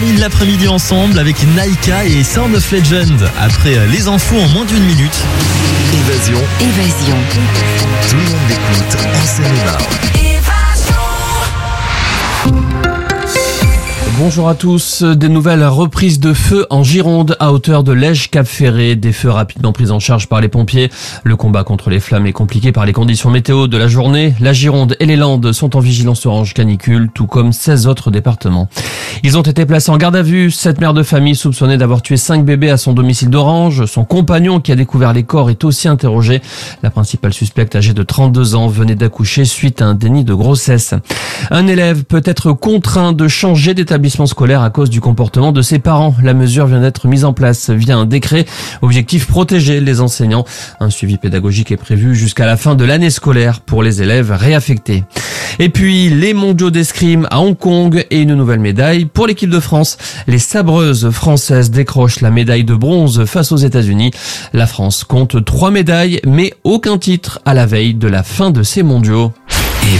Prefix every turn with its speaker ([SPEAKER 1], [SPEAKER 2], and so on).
[SPEAKER 1] L'après-midi ensemble avec Naika et Sound of Legend. Après les infos en moins d'une minute. Évasion. Tout le monde l'écoute en Seine-et-Marne.
[SPEAKER 2] Bonjour à tous. Des nouvelles reprises de feu en Gironde à hauteur de Lège-Cap-Ferré. Des feux rapidement pris en charge par les pompiers. Le combat contre les flammes est compliqué par les conditions météo de la journée. La Gironde et les Landes sont en vigilance orange canicule, tout comme 16 autres départements. Ils ont été placés en garde à vue. Cette mère de famille soupçonnée d'avoir tué 5 bébés à son domicile d'Orange. Son compagnon qui a découvert les corps est aussi interrogé. La principale suspecte, âgée de 32 ans, venait d'accoucher suite à un déni de grossesse. Un élève peut être contraint de changer d'établissement scolaire à cause du comportement de ses parents. La mesure vient d'être mise en place via un décret. Objectif: protéger les enseignants. Un suivi pédagogique est prévu jusqu'à la fin de l'année scolaire pour les élèves réaffectés. Et puis, les mondiaux d'escrime à Hong Kong et une nouvelle médaille pour l'équipe de France. Les sabreuses françaises décrochent la médaille de bronze face aux États-Unis. La France compte 3 médailles, mais aucun titre à la veille de la fin de ces mondiaux.